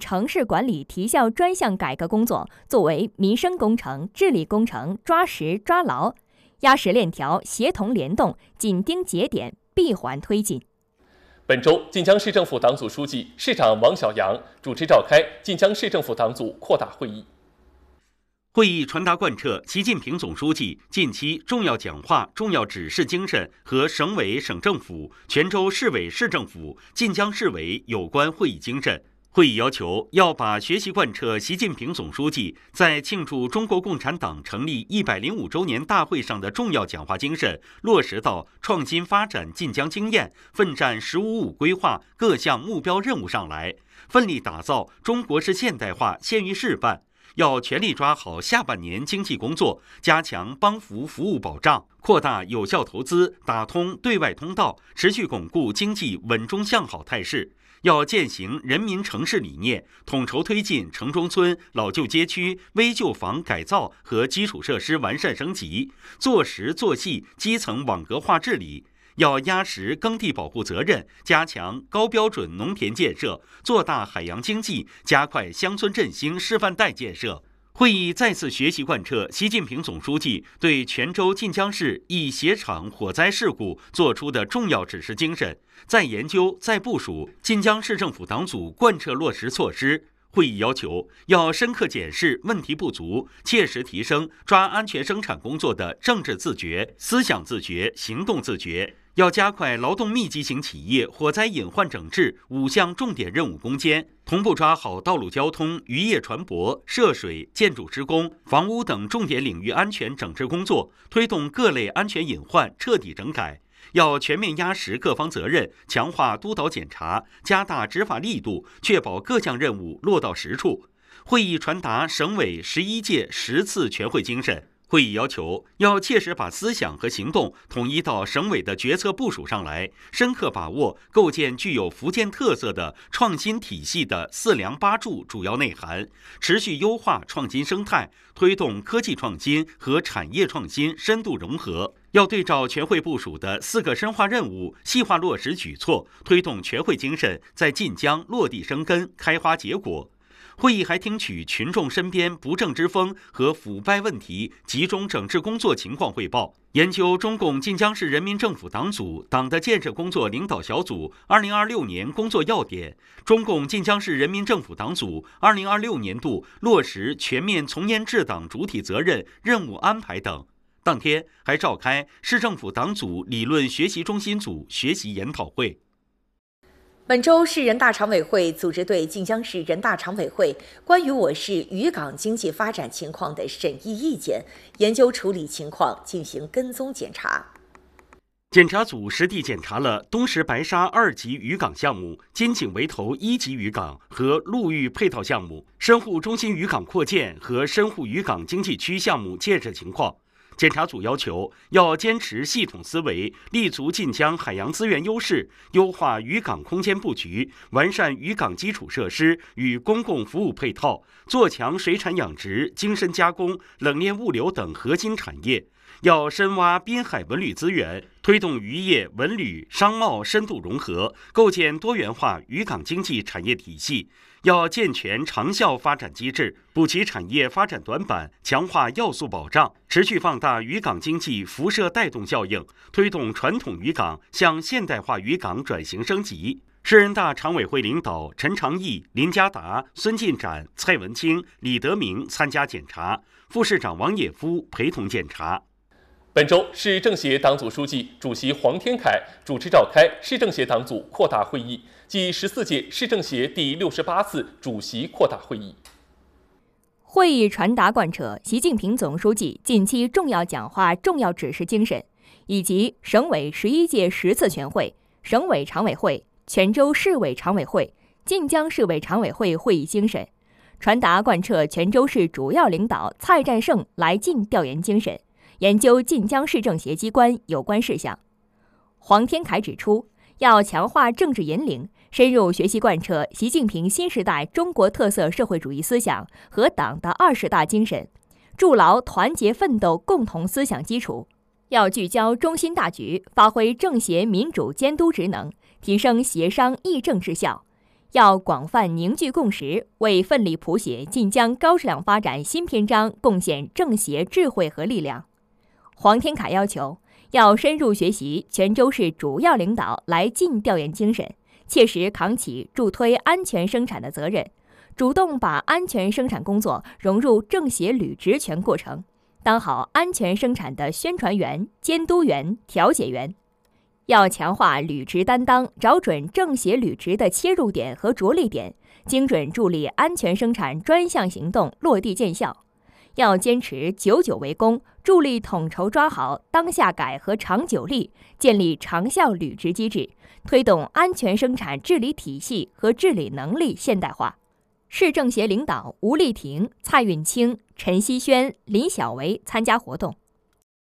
城市管理提效专项改革工作作为民生工程、治理工程抓实抓牢，压实链条，协同联动，紧盯节点，闭环推进。 本周，晋江市政府党组书记、市长王小杨主持召开晋江市政府党组扩大会议。 会议传达贯彻习近平总书记近期重要讲话、重要指示精神和省委省政府、泉州市委市政府、晋江市委有关会议精神。会议要求要把学习贯彻习近平总书记在庆祝中国共产党成立105周年大会上的重要讲话精神落实到创新发展晋江经验、奋战“15+5”规划各项目标任务上来，奋力打造中国式现代化县域示范。要全力抓好下半年经济工作，加强帮扶服务保障，扩大有效投资，打通对外通道，持续巩固经济稳中向好态势。要践行人民城市理念，统筹推进城中村、老旧街区危旧房改造和基础设施完善升级，做实做细基层网格化治理。要压实耕地保护责任，加强高标准农田建设，做大海洋经济，加快乡村振兴示范带建设。会议再次学习贯彻习近平总书记对泉州晋江市一鞋厂火灾事故作出的重要指示精神，再研究再部署晋江市政府党组贯彻落实措施。会议要求要深刻检视问题不足，切实提升抓安全生产工作的政治自觉、思想自觉、行动自觉。要加快劳动密集型企业火灾隐患整治5项重点任务攻坚，同步抓好道路交通、渔业船舶、涉水、建筑施工、房屋等重点领域安全整治工作，推动各类安全隐患彻底整改。要全面压实各方责任，强化督导检查，加大执法力度，确保各项任务落到实处。会议传达省委11届10次全会精神。会议要求要切实把思想和行动统一到省委的决策部署上来，深刻把握构建具有福建特色的创新体系的4梁8柱主要内涵，持续优化创新生态，推动科技创新和产业创新深度融合。要对照全会部署的4个深化任务，细化落实举措，推动全会精神在晋江落地生根、开花结果。会议还听取群众身边不正之风和腐败问题集中整治工作情况汇报，研究中共晋江市人民政府党组党的建设工作领导小组2026年工作要点，中共晋江市人民政府党组2026年度落实全面从严治党主体责任任务安排等。当天还召开市政府党组理论学习中心组学习研讨会。 本周市人大常委会组织对晋江市人大常委会关于我市渔港经济发展情况的审议意见研究处理情况进行跟踪检查。 检查组实地检查了东石白沙2级渔港项目、金井围头1级渔港和陆域配套项目、深沪中心渔港扩建和深沪渔港经济区项目建设情况。检查组要求要坚持系统思维，立足晋江海洋资源优势，优化渔港空间布局，完善渔港基础设施与公共服务配套，做强水产养殖、精深加工、冷链物流等核心产业。要深挖滨海文旅资源，推动渔业、文旅、商贸深度融合，构建多元化渔港经济产业体系。要健全长效发展机制，补齐产业发展短板，强化要素保障，持续放大渔港经济辐射带动效应，推动传统渔港向现代化渔港转型升级。市人大常委会领导陈长义、林家达、孙进展、蔡文清、李德明参加检查，副市长王也夫陪同检查。 本周，市政协党组书记、主席黄天凯主持召开市政协党组扩大会议暨14届市政协第68次主席扩大会议。 会议传达贯彻习近平总书记近期重要讲话、重要指示精神，以及省委11届10次全会、省委常委会、泉州市委常委会、晋江市委常委会会议精神，传达贯彻泉州市主要领导蔡占胜来晋调研精神，研究晋江市政协机关有关事项。黄天凯指出，要强化政治引领，深入学习贯彻习近平新时代中国特色社会主义思想和党的20大精神，筑牢团结奋斗共同思想基础。要聚焦中心大局，发挥政协民主监督职能，提升协商议政质效。 要广泛凝聚共识，为奋力谱写晋江高质量发展新篇章贡献政协智慧和力量。黄天凯要求，要深入学习泉州市主要领导来晋调研精神，切实扛起助推安全生产的责任，主动把安全生产工作融入政协履职全过程，当好安全生产的宣传员、监督员、调解员。要强化履职担当，找准政协履职的切入点和着力点，精准助力安全生产专项行动落地见效。要坚持99为攻，助力统筹抓好当下改和长久力，建立长效履职机制，推动安全生产治理体系和治理能力现代化。市政协领导吴丽婷、蔡运清、陈希轩、林小维参加活动。